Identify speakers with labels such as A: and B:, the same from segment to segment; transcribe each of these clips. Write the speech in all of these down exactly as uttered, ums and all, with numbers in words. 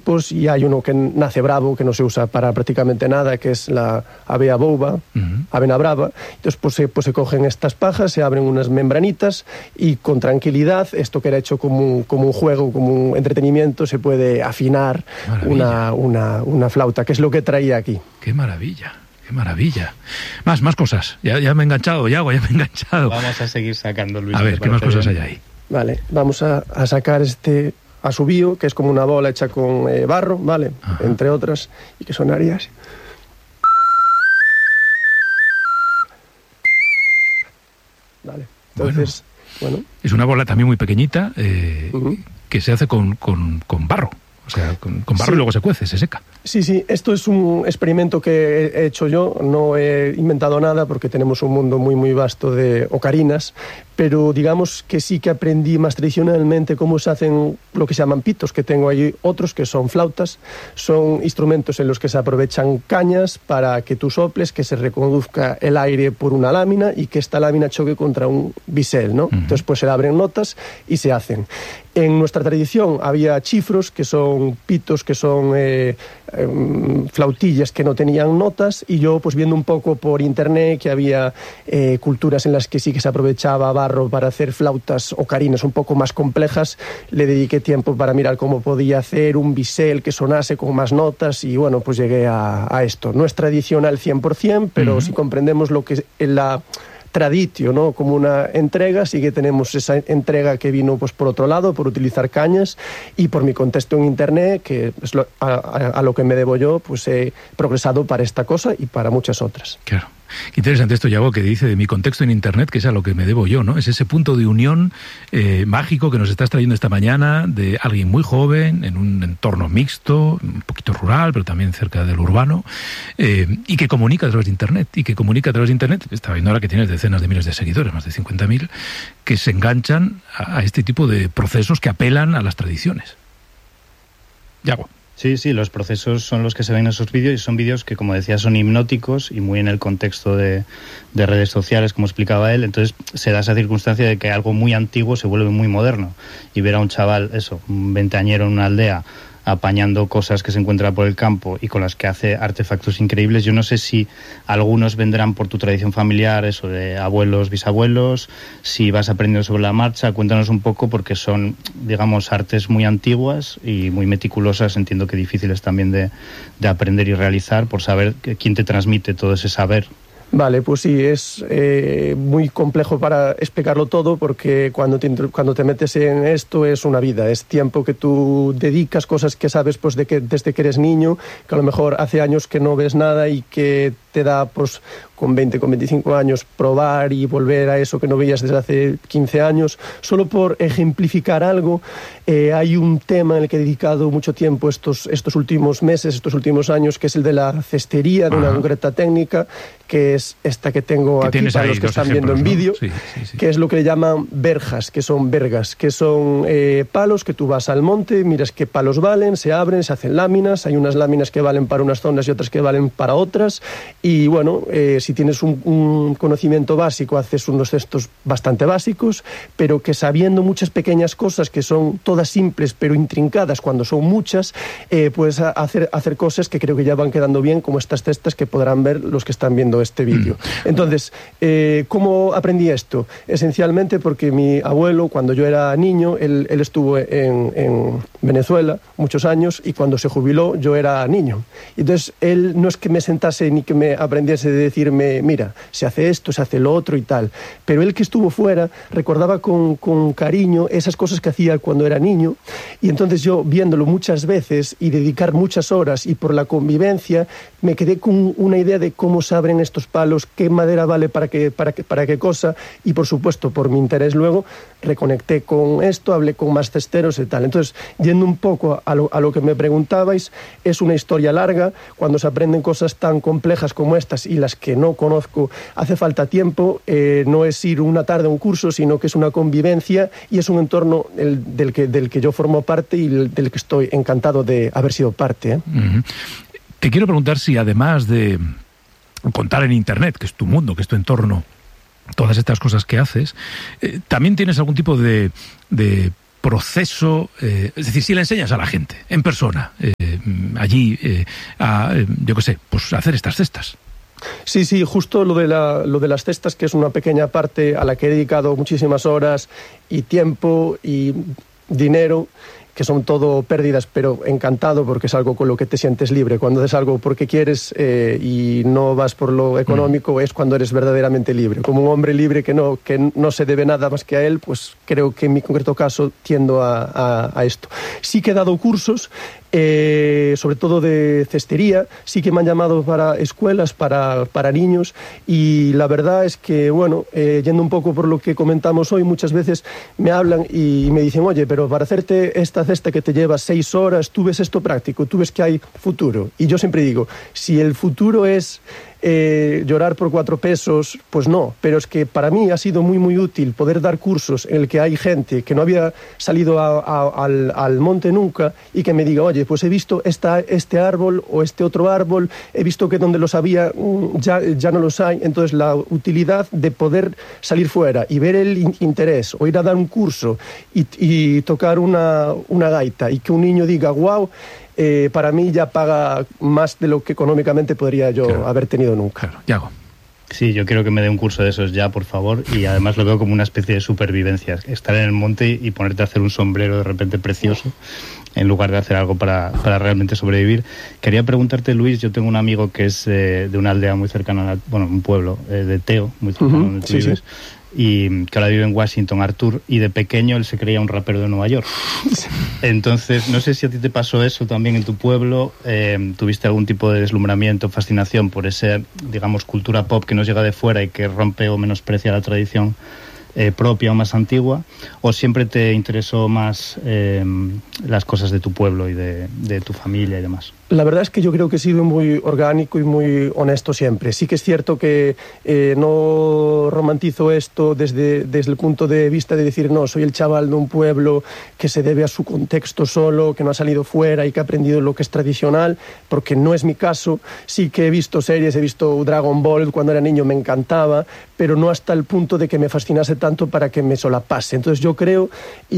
A: tipos y hay uno que nace bravo, que no se usa para prácticamente nada, que es la avea boba, uh-huh. avena brava. Entonces pues se, pues se cogen estas pajas, se abren unas membranitas y con tranquilidad, esto que era hecho como un, como un juego, como un entretenimiento, se puede afinar una, una, una flauta, que es lo que traía aquí.
B: ¡Qué maravilla! ¡Qué maravilla! Más, más cosas. Ya, ya me he enganchado, Yago, ya me he enganchado.
C: Vamos a seguir sacando, Luis.
B: A ver, ¿qué más cosas bien? hay ahí?
A: Vale, vamos a, a sacar este asubío, que es como una bola hecha con eh, barro, ¿vale? Ajá. Entre otras, y que sonaría así. Vale, entonces, bueno. bueno.
B: Es una bola también muy pequeñita, eh, uh-huh. que se hace con, con, con barro. O sea, con, con barro sí. y luego se cuece, se seca.
A: Sí, sí, esto es un experimento que he hecho yo, no he inventado nada porque tenemos un mundo muy, muy vasto de ocarinas, pero digamos que sí que aprendí más tradicionalmente cómo se hacen lo que se llaman pitos, que tengo ahí otros que son flautas, son instrumentos en los que se aprovechan cañas para que tú soples, que se reconduzca el aire por una lámina y que esta lámina choque contra un bisel, ¿no? Uh-huh. Entonces pues se abren notas y se hacen. En nuestra tradición había chifros, que son pitos, que son eh, eh, flautillas que no tenían notas, y yo pues viendo un poco por internet que había eh, culturas en las que sí que se aprovechaba barro para hacer flautas ocarinas un poco más complejas, le dediqué tiempo para mirar cómo podía hacer un bisel que sonase con más notas y bueno, pues llegué a, a esto. No es tradicional cien por ciento, pero uh-huh. si comprendemos lo que es la traditio, ¿no? Como una entrega, sí que tenemos esa entrega que vino pues por otro lado, por utilizar cañas, y por mi contexto en internet, que es lo, a, a, a lo que me debo yo, pues he progresado para esta cosa y para muchas otras.
B: Claro. Qué interesante esto, Yago, que dice de mi contexto en internet, que es a lo que me debo yo, ¿no? Es ese punto de unión eh, mágico que nos estás trayendo esta mañana de alguien muy joven, en un entorno mixto, un poquito rural, pero también cerca del urbano, eh, y que comunica a través de internet, y que comunica a través de internet. Estaba viendo ahora que tienes decenas de miles de seguidores, más de cincuenta mil, que se enganchan a, a este tipo de procesos que apelan a las tradiciones. Yago.
C: Sí, sí, los procesos son los que se ven en esos vídeos y son vídeos que, como decía, son hipnóticos y muy en el contexto de, de redes sociales, como explicaba él. Entonces se da esa circunstancia de que algo muy antiguo se vuelve muy moderno y ver a un chaval, eso, un veinteañero en una aldea apañando cosas que se encuentra por el campo y con las que hace artefactos increíbles. Yo no sé si algunos vendrán por tu tradición familiar, eso de abuelos, bisabuelos, si vas aprendiendo sobre la marcha. Cuéntanos un poco, porque son, digamos, artes muy antiguas y muy meticulosas, entiendo que difíciles también de, de aprender y realizar, por saber quién te transmite todo ese saber.
A: Vale, pues sí, es eh, muy complejo para explicarlo todo, porque cuando te, cuando te metes en esto es una vida, es tiempo que tú dedicas, cosas que sabes pues de que desde que eres niño, que a lo mejor hace años que no ves nada y que te da pues con veinte, con veinticinco años probar y volver a eso que no veías desde hace quince años. Solo por ejemplificar algo, eh, hay un tema en el que he dedicado mucho tiempo estos, estos últimos meses, estos últimos años, que es el de la cestería, de una concreta técnica, que es esta que tengo aquí para los que están viendo en vídeo, ¿no? Sí, sí, sí. Que es lo que le llaman verjas, que son vergas, que son eh, palos que tú vas al monte, miras qué palos valen, se abren, se hacen láminas, hay unas láminas que valen para unas zonas y otras que valen para otras, y bueno, eh, si tienes un, un conocimiento básico, haces unos cestos bastante básicos, pero que sabiendo muchas pequeñas cosas que son todas simples pero intrincadas cuando son muchas, eh, puedes hacer, hacer cosas que creo que ya van quedando bien, como estas cestas que podrán ver los que están viendo este vídeo. Mm. Entonces, eh, ¿cómo aprendí esto? Esencialmente porque mi abuelo, cuando yo era niño, él, él estuvo en, en Venezuela muchos años, y cuando se jubiló yo era niño. Entonces, él no es que me sentase ni que me aprendiese de decirme, mira, se hace esto, se hace lo otro y tal, pero él, que estuvo fuera, recordaba con, con cariño esas cosas que hacía cuando era niño, y entonces yo, viéndolo muchas veces y dedicar muchas horas, y por la convivencia, me quedé con una idea de cómo se abren estos palos, qué madera vale para qué, para qué, para qué cosa, y por supuesto, por mi interés luego, reconecté con esto, hablé con más cesteros y tal. Entonces, yendo un poco a lo, a lo que me preguntabais, es una historia larga. Cuando se aprenden cosas tan complejas como estas y las que no conozco, hace falta tiempo, eh, no es ir una tarde a un curso, sino que es una convivencia y es un entorno el, del, que, del que yo formo parte y el, del que estoy encantado de haber sido parte, ¿eh?
B: Uh-huh. Te quiero preguntar si, además de contar en internet, que es tu mundo, que es tu entorno, todas estas cosas que haces, eh, también tienes algún tipo de, de proceso, eh, es decir, si le enseñas a la gente en persona, eh, allí eh, a, eh, yo qué sé, pues a hacer estas cestas.
A: Sí, sí, justo lo de, la, lo de las cestas, que es una pequeña parte a la que he dedicado muchísimas horas y tiempo y dinero, que son todo pérdidas, pero encantado porque es algo con lo que te sientes libre. Cuando haces algo porque quieres eh, y no vas por lo económico, mm. es cuando eres verdaderamente libre. Como un hombre libre que no, que no se debe nada más que a él, pues creo que en mi concreto caso tiendo a, a, a esto. Sí que he dado cursos, eh, sobre todo de cestería, sí que me han llamado para escuelas, para, para niños, y la verdad es que, bueno, eh, yendo un poco por lo que comentamos hoy, muchas veces me hablan y me dicen, oye, pero para hacerte esta cesta que te lleva seis horas, tú ves esto práctico, tú ves que hay futuro. Y yo siempre digo, si el futuro es eh, llorar por cuatro pesos, pues no, pero es que para mí ha sido muy muy útil poder dar cursos en el que hay gente que no había salido a, a, al, al monte nunca y que me diga, oye, pues he visto esta, este árbol o este otro árbol, he visto que donde los había ya, ya no los hay. Entonces la utilidad de poder salir fuera y ver el in- interés o ir a dar un curso y, y tocar una, una gaita y que un niño diga, wow, Eh, para mí ya paga más de lo que económicamente podría yo claro. haber tenido nunca.
B: Claro, Yago.
C: Sí, yo quiero que me dé un curso de esos ya, por favor, y además lo veo como una especie de supervivencia. Estar en el monte y ponerte a hacer un sombrero de repente precioso, en lugar de hacer algo para, para realmente sobrevivir. Quería preguntarte, Luis, yo tengo un amigo que es eh, de una aldea muy cercana, a, bueno, un pueblo eh, de Teo, muy cercano uh-huh, donde tú sí, vives, sí. y que ahora vive en Washington, Arthur, y de pequeño él se creía un rapero de Nueva York. Entonces, no sé si a ti te pasó eso también en tu pueblo, eh, tuviste algún tipo de deslumbramiento, fascinación por esa, digamos, cultura pop que nos llega de fuera y que rompe o menosprecia la tradición eh, propia o más antigua, o siempre te interesó más eh, las cosas de tu pueblo y de, de tu familia y demás.
A: La verdad es que yo creo que he sido muy orgánico y muy honesto siempre. Sí que es cierto que eh, no romantizo esto desde, desde el punto de vista de decir, no, soy el chaval de un pueblo que se debe a su contexto solo, que no ha salido fuera y que ha aprendido lo que es tradicional, porque no es mi caso. Sí que he visto series, he visto Dragon Ball, cuando era niño me encantaba, pero no hasta el punto de que me fascinase tanto para que me solapase. Entonces yo creo,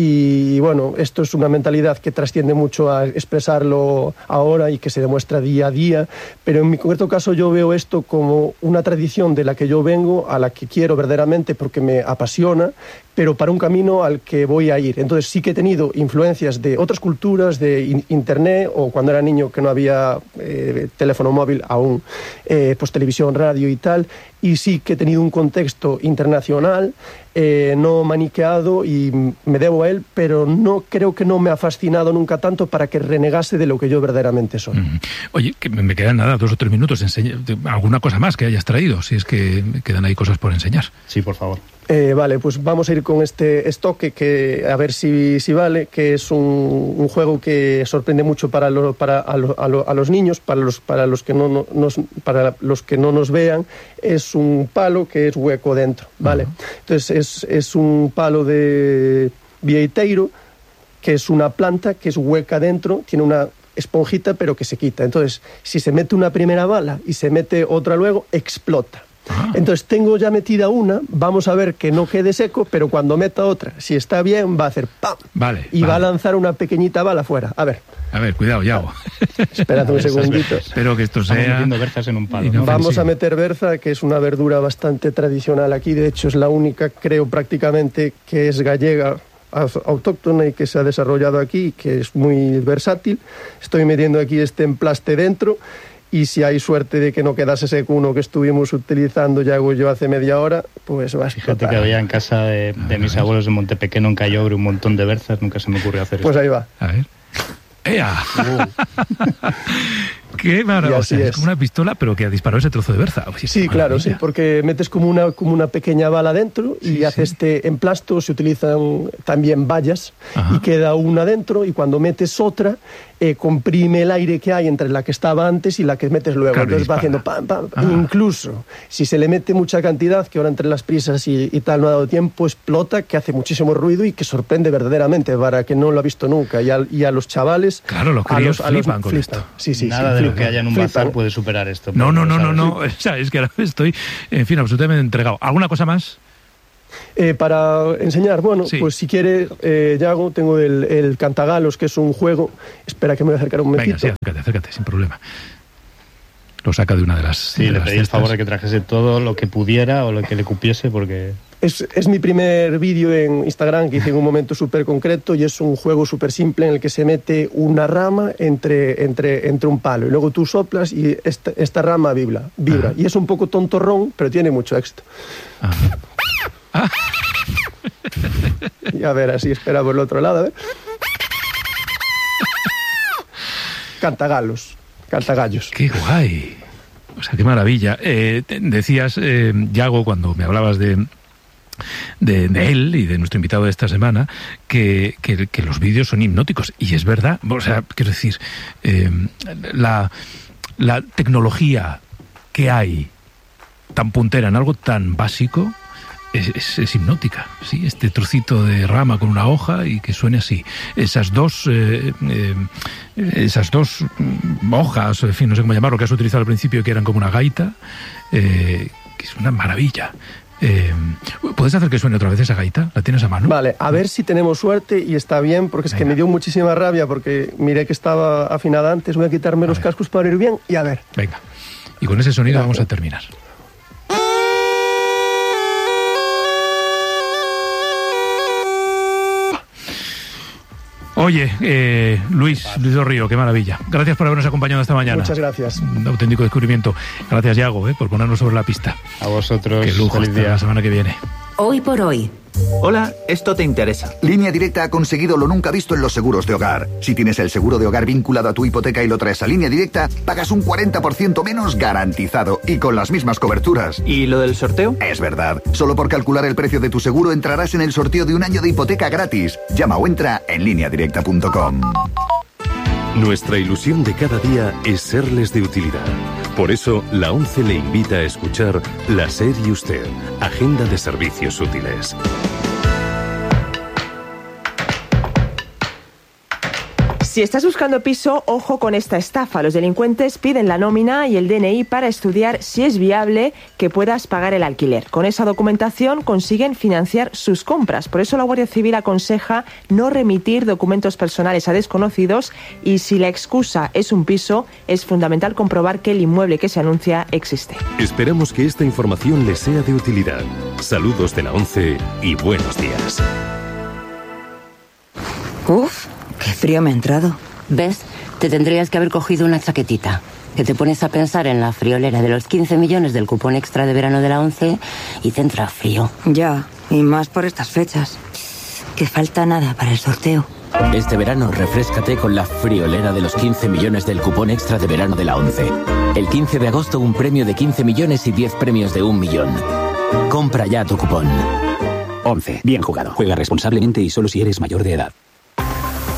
A: y bueno, esto es una mentalidad que trasciende mucho a expresarlo ahora y que se demuestra día a día, pero en mi concreto caso yo veo esto como una tradición de la que yo vengo, a la que quiero verdaderamente porque me apasiona, pero para un camino al que voy a ir. Entonces sí que he tenido influencias de otras culturas, de in- internet, o cuando era niño que no había eh, teléfono móvil aún, eh, pues televisión, radio y tal, y sí que he tenido un contexto internacional, eh, no maniqueado, y me debo a él, pero no creo que no me ha fascinado nunca tanto para que renegase de lo que yo verdaderamente soy.
B: Mm. Oye, que me quedan nada, dos o tres minutos, enseña, alguna cosa más que hayas traído, si es que quedan ahí cosas por enseñar.
C: Sí, por favor.
A: Eh, vale, pues vamos a ir con este estoque que a ver si, si vale, que es un, un juego que sorprende mucho para, lo, para a, lo, a, lo, a los niños, para los, para, los que no, no, nos, para los que no nos vean. Es un palo que es hueco dentro, ¿vale? Uh-huh. Entonces es, es un palo de vieiteiro, que es una planta que es hueca dentro, tiene una esponjita pero que se quita. Entonces, si se mete una primera bala y se mete otra luego, explota. Ah. Entonces tengo ya metida una, vamos a ver que no quede seco, pero cuando meta otra, si está bien, va a hacer ¡pam!
B: Vale,
A: y
B: vale.
A: va a lanzar una pequeñita bala fuera. A ver.
B: A ver, cuidado, Yago.
A: Espérate un segundito.
B: Espero que esto sea...
C: Estamos metiendo berzas en un palo, ¿no?
A: Vamos a meter berza, que es una verdura bastante tradicional aquí. De hecho, es la única, creo, prácticamente, que es gallega, autóctona y que se ha desarrollado aquí, que es muy versátil. Estoy metiendo aquí este emplaste dentro. Y si hay suerte de que no quedase seco uno que estuvimos utilizando, ya hago yo hace media hora, pues va a explotar.
C: Fíjate que había en casa de, de mis abuelos en Montepequeno, en Callobre, un montón de berzas, nunca se me ocurrió hacer
A: pues
C: eso.
A: Pues ahí va.
B: A ver. ¡Ea! Uh. ¡Qué maravilla! Es. es como una pistola, pero que ha disparado ese trozo de berza.
A: Oye, sí, claro, sí, porque metes como una, como una pequeña bala dentro y sí, haces sí. este emplasto, se utilizan también vallas. Ajá. Y queda una dentro, y cuando metes otra, eh, comprime el aire que hay entre la que estaba antes y la que metes luego. Claro, entonces va haciendo pam, pam. Ah. Incluso, si se le mete mucha cantidad, que ahora entre las prisas y, y tal no ha dado tiempo, explota, que hace muchísimo ruido y que sorprende verdaderamente para que no lo ha visto nunca. Y a, y a los chavales...
B: Claro, los críos a los, flipan a los, con flipan. Esto.
A: Sí, sí,
C: Nada
A: sí,
C: de
A: flipan.
C: lo que haya en un
A: Flipan.
C: bazar puede superar esto.
B: No, no, no, no, no. O sea, es que ahora estoy, en fin, absolutamente entregado. ¿Alguna cosa más?
A: Eh, para enseñar, bueno,
B: sí.
A: pues si quiere, eh, Yago, tengo el, el Cantagalos, que es un juego. Espera que me voy a acercar un momentito.
B: Venga, sí, acércate, acércate, sin problema. Lo saca de una de las...
C: Sí,
B: de
C: le
B: las
C: pedí el
B: cestas.
C: favor de que trajese todo lo que pudiera o lo que le cupiese, porque...
A: Es, es mi primer vídeo en Instagram que hice en un momento súper concreto y es un juego súper simple en el que se mete una rama entre, entre, entre un palo y luego tú soplas y esta, esta rama vibra. vibra. Y es un poco tontorrón, pero tiene mucho éxito.
B: Ah. Ah.
A: Y a ver, así espera por el otro lado, a ver. Cantagalos, cantagallos.
B: ¡Qué guay! O sea, qué maravilla. Eh, decías, eh, Yago, cuando me hablabas de, de, de él y de nuestro invitado de esta semana, que, que, que los vídeos son hipnóticos. Y es verdad. O sea, quiero decir, eh, la, la tecnología que hay tan puntera en algo tan básico es, es, es hipnótica. ¿Sí? Este trocito de rama con una hoja y que suene así. Esas dos... Eh, eh, esas dos hojas, en fin, no sé cómo llamarlo, que has utilizado al principio, que eran como una gaita, eh, que es una maravilla. Eh, ¿Puedes hacer que suene otra vez esa gaita? ¿La tienes a mano?
A: Vale, a ver si tenemos suerte y está bien, porque es
B: Venga.
A: que me dio muchísima rabia porque miré que estaba afinada antes. Voy a quitarme
B: A
A: los
B: ver.
A: cascos para ir bien y a ver.
B: Venga. Y con ese sonido
A: Venga.
B: vamos a terminar. Oye, eh, Luis, Luis do Río, qué maravilla. Gracias por habernos acompañado esta mañana.
A: Muchas gracias.
B: Un auténtico descubrimiento. Gracias, Yago, eh, por ponernos sobre la pista.
C: A vosotros,
B: Qué lujo,
C: feliz
B: hasta
C: día.
B: la semana que viene.
D: Hoy por hoy.
E: Hola, esto te interesa.
F: Línea Directa ha conseguido lo nunca visto en los seguros de hogar. Si tienes el seguro de hogar vinculado a tu hipoteca y lo traes a Línea Directa, pagas un cuarenta por ciento menos garantizado y con las mismas coberturas.
E: ¿Y lo del sorteo?
F: Es verdad. Solo por calcular el precio de tu seguro entrarás en el sorteo de un año de hipoteca gratis. Llama o entra en línea directa punto com.
G: Nuestra ilusión de cada día es serles de utilidad. Por eso, la ONCE le invita a escuchar La SER y Usted, Agenda de Servicios Útiles.
H: Si estás buscando piso, ojo con esta estafa. Los delincuentes piden la nómina y el D N I para estudiar si es viable que puedas pagar el alquiler. Con esa documentación consiguen financiar sus compras. Por eso la Guardia Civil aconseja no remitir documentos personales a desconocidos y si la excusa es un piso, es fundamental comprobar que el inmueble que se anuncia existe.
G: Esperamos que esta información les sea de utilidad. Saludos de la ONCE y buenos días.
D: Uf, qué frío me ha entrado.
I: ¿Ves? Te tendrías que haber cogido una chaquetita. Que te pones a pensar en la friolera de los quince millones del cupón extra de verano de la ONCE y te entra frío.
D: Ya, y más por estas fechas. Que falta nada para el sorteo.
J: Este verano refréscate con la friolera de los quince millones del cupón extra de verano de la ONCE. El quince de agosto un premio de quince millones y diez premios de un millón. Compra ya tu cupón.
K: ONCE. Bien jugado. Juega responsablemente y solo si eres mayor de edad.